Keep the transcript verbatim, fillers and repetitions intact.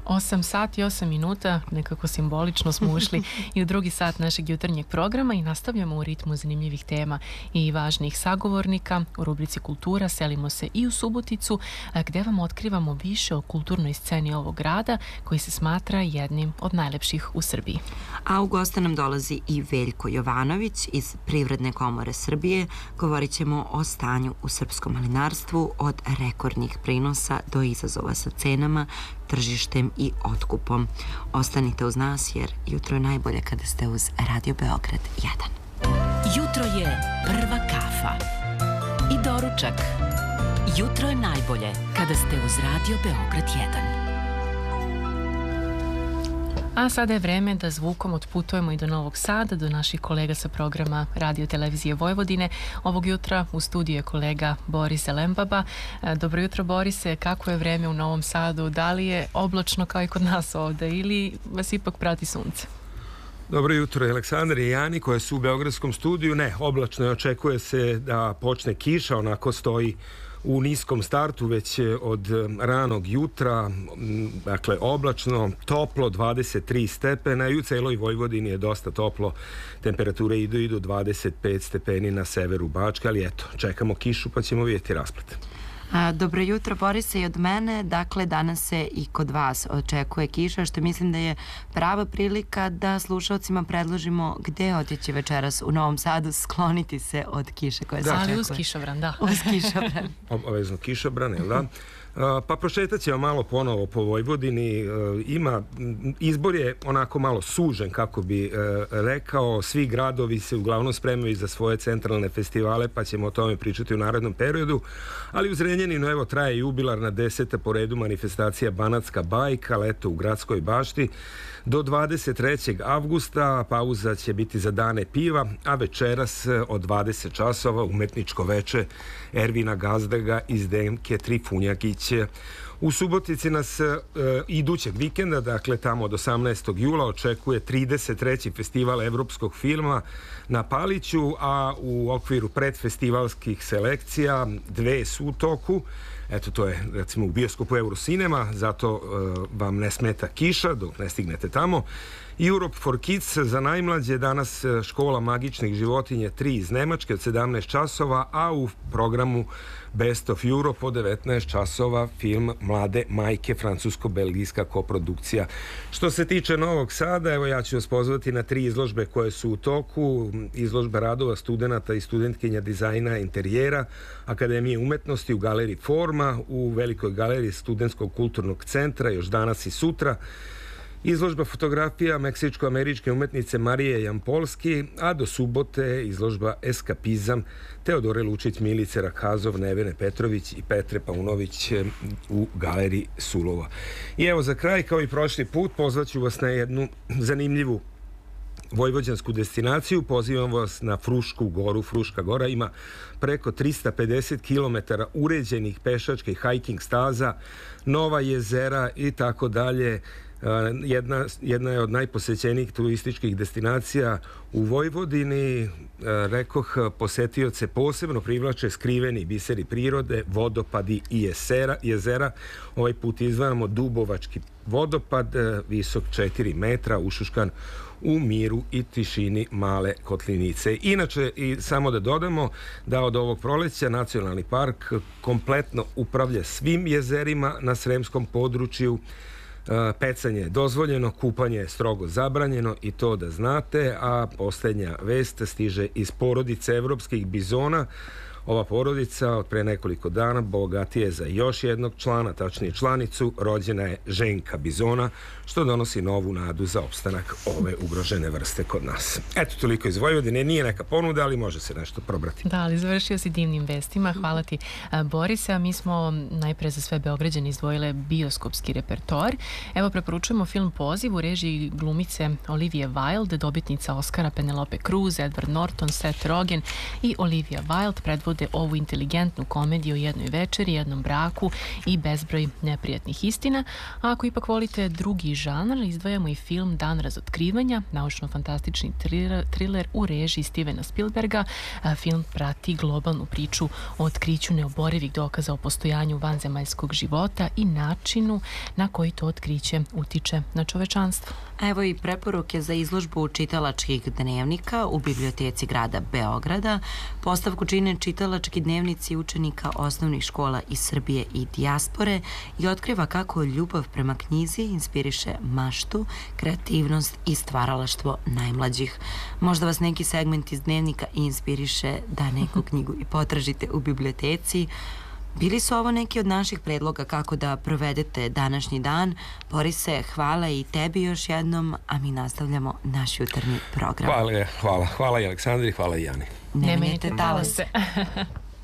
osam sati i osam minuta, nekako simbolično smo ušli i u drugi sat našeg jutarnjeg programa i nastavljamo u ritmu zanimljivih tema i važnih sagovornika. U rubrici Kultura selimo se i u Suboticu, gde vam otkrivamo više o kulturnoj sceni ovog grada, koji se smatra jednim od najlepših u Srbiji. A u goste nam dolazi i Veljko Jovanović iz Privredne komore Srbije. Govorit ćemo o stanju u srpskom malinarstvu, od rekordnih prinosa do izazova sa cenama, tržištem i otkupom. Ostanite uz nas jer jutro je najbolje kada ste uz Radio Beograd jedan. Jutro je prva kafa i doručak. Jutro je najbolje kada ste uz Radio Beograd jedan. A sada je vreme da zvukom otputujemo i do Novog Sada, do naših kolega sa programa Radio Televizije Vojvodine. Ovog jutra u studiju je kolega Boris Lembaba. Dobro jutro, Borise, kako je vreme u Novom Sadu? Da li je oblačno kao i kod nas ovde ili vas ipak prati sunce? Dobro jutro, Aleksandar i Jani koje su u Beogradskom studiju. Ne, oblačno je, očekuje se da počne kiša, onako stoji u niskom startu već od ranog jutra, dakle oblačno, toplo, dvadeset tri stepena i u celoj Vojvodini je dosta toplo, temperature idu i do dvadeset pet stepeni na severu Bačke, ali eto, čekamo kišu pa ćemo vidjeti rasplet. A, dobro jutro, Borise, i od mene. Dakle, danas se i kod vas očekuje kiša, što mislim da je prava prilika da slušalcima predložimo gde otići večeras u Novom Sadu, skloniti se od kiše koje se očekuje. Ali uz kišobran, da. Uz kišobran. Obavezno kišobran, jel da? Pa prošetat ćemo malo ponovo po Vojvodini. Ima, izbor je onako malo sužen, kako bi rekao. Svi gradovi se uglavnom spremaju za svoje centralne festivale, pa ćemo o tome pričati u narednom periodu. Ali u Zrenjaninu, evo, traje jubilarna deseta po redu manifestacija Banatska bajka, leto u Gradskoj bašti. Do dvadeset trećeg avgusta pauza će biti za dane piva, a večeras od dvadeset časova umetničko veče Ervina Gazdega i Zdenke Trifunjagić. U Subotici nas e, idućeg vikenda, dakle tamo od osamnaestog jula, očekuje trideset treći festival evropskog filma na Paliću, a u okviru predfestivalskih selekcija dve su u toku. Eto, to je recimo u bioskopu Eurocinema, zato e, vam ne smeta kiša dok ne stignete tamo. Europe for Kids za najmlađe, danas škola magičnih životinja tri iz Nemačke od sedamnaest časova, a u programu Best of Europe od devetnaest časova film Mlade majke, francusko-belgijska koprodukcija. Što se tiče Novog Sada, evo ja ću vas pozvati na tri izložbe koje su u toku. Izložba radova studenata i studentkinja dizajna interijera Akademije umetnosti u galeriji Forma, u velikoj galeriji Studentskog kulturnog centra još danas i sutra. Izložba fotografija meksičko-američke umetnice Marije Jampolski, a do subote izložba Eskapizam Teodore Lučić, Milice Rakazov, Nevene Petrović i Petre Paunović u galeriji Sulova. I evo za kraj, kao i prošli put, pozvaću vas na jednu zanimljivu vojvođansku destinaciju. Pozivam vas na Frušku goru. Fruška gora ima preko trista pedeset kilometara uređenih pešačkih hiking staza, nova jezera i tako dalje. Jedna, jedna je od najposećenijih turističkih destinacija u Vojvodini. Rekoh, posetioce posebno privlače skriveni biseri prirode, vodopadi i jezera. jezera. Ovaj put izdvajamo Dubovački vodopad, visok četiri metra, ušuškan u miru i tišini male kotlinice. Inače, i samo da dodamo da od ovog proleća Nacionalni park kompletno upravlja svim jezerima na Sremskom području. Pecanje je dozvoljeno, kupanje je strogo zabranjeno i to da znate, a posljednja vest stiže iz porodice evropskih bizona. Ova porodica od pre nekoliko dana bogatije za još jednog člana, tačnije članicu, rođena je ženka bizona, što donosi novu nadu za opstanak ove ugrožene vrste kod nas. Eto, toliko iz Vojvodine, nije neka ponuda, ali može se nešto probrati. Da, ali završio si divnim vestima, hvala ti, Borise. A mi smo najpre za sve Beograđane izdvojile bioskopski repertoar. Evo, preporučujemo film Poziv u režiji glumice Olivia Wilde, dobitnica Oscara Penelope Cruz, Edward Norton, Seth Rogen i Olivia Wilde, predvodi izvode ovu inteligentnu komediju o jednoj večeri, jednom braku i bezbroj neprijatnih istina. A ako ipak volite drugi žanr, izdvajamo i film Dan razotkrivanja, naučno-fantastični thriller u režiji Stevena Spielberga. Film prati globalnu priču o otkriću neoborivih dokaza o postojanju vanzemaljskog života i načinu na koji to otkriće utiče na čovečanstvo. Evo i preporuke za izložbu čitalačkih dnevnika u Biblioteci grada Beograda. Postavku čine čitalački dnevnici učenika osnovnih škola iz Srbije i dijaspore i otkriva kako ljubav prema knjizi inspiriše maštu, kreativnost i stvaralaštvo najmlađih. Možda vas neki segment iz dnevnika inspiriše da neku knjigu i potražite u biblioteci. Bili su ovo neki od naših predloga kako da provedete današnji dan. Borise, hvala i tebi još jednom, a mi nastavljamo naš jutarnji program. Hvala, hvala, hvala i Aleksandri, hvala i Jani. Ne menjajte talase.